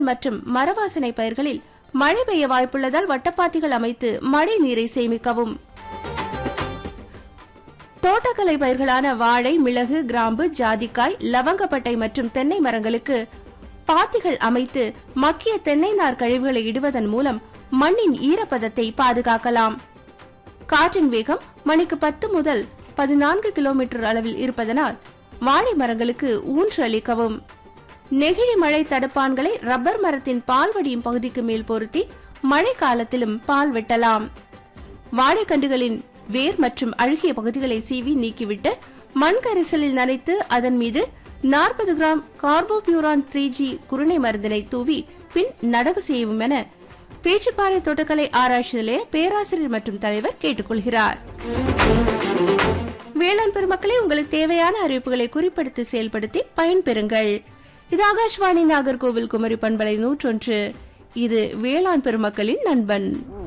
மற்றும் மரவாசனை பயிர்களில் மழை பெய்ய வாய்ப்புள்ளதால் வட்டப்பாத்திகள் அமைத்து மழை நீரை சேமிக்கவும். தோட்டக்கலை பயிர்களான வாழை, மிளகு, கிராம்பு, ஜாதிக்காய், லவங்கப்பட்டை மற்றும் தென்னை மரங்களுக்கு பாத்திகள் அமைத்து மக்கிய தென்னை நார் கழிவுகளை இடுவதன் மூலம் மண்ணின் ஈரப்பதத்தை பாதுகாக்கலாம். காற்றின் வேகம் மணிக்கு 10 முதல் 14 கிலோமீட்டர் அளவில் இருப்பதனால் வாழை மரங்களுக்கு ஊன்று அளிக்கவும். நெகிழி மழை தடுப்பான்களை ரப்பர் மரத்தின் பால் வடியும் பகுதிக்கு மேல் பொருத்தி மழை காலத்திலும் பால் வெட்டலாம். வாழைக்கன்றுகளின் வேர் மற்றும் அழுகிய பகுதிகளை சீவி நீக்கிவிட்டு மண் கரைசலில் நனைத்து அதன் மீது 40 கிராம் கார்போபியூரான் 3G குருணை மருந்தினை தூவி பின் நடவு செய்யவும் என பேச்சுப்பாறை தோட்டக்கலை ஆராய்ச்சி நிலைய பேராசிரியர் மற்றும் தலைவர் கேட்டுக்கொள்கிறார். வேளாண் பெருமக்களே, உங்களுக்கு தேவையான அறிவிப்புகளை குறிப்பிடுத்தி செயல்படுத்தி பயன்பெறுங்கள். இது ஆகாஷ்வாணி நாகர்கோவில் குமரி பண்பலை 101. இது வேளாண் பெருமக்களின் நண்பன்.